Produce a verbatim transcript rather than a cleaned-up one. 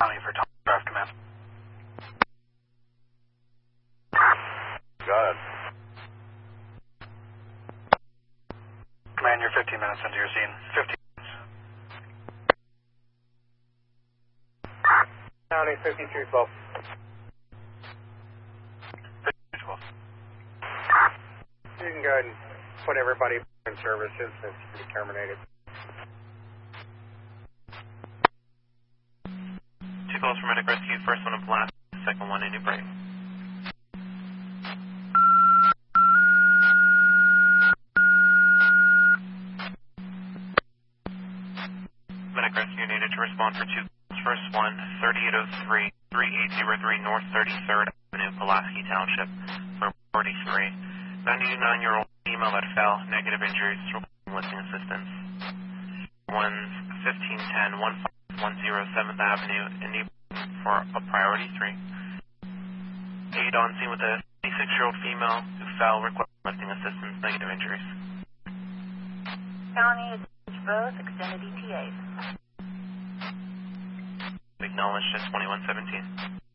County for Tom Craft Command. Go ahead. Command, you're fifteen minutes into your scene. fifteen minutes. County fifty-three twelve. fifty-three twelve. You can go ahead and put everybody in services since it's terminated. Two calls for medic rescue. First one in blast, second one in New Brighton. Medic rescue needed to respond for two calls. First one, thirty-eight oh three, thirty-eight oh three North thirty-third Avenue, Pulaski Township, for forty-three. ninety-nine-year-old female that fell, negative injuries, requesting lifting assistance. One's fifteen ten, fifteen ten seventh Avenue in New Brighton for a priority three. Aid on scene with a fifty-six-year-old female who fell, requesting lifting assistance, negative injuries. County is both extended E T As. Acknowledged at twenty-one seventeen.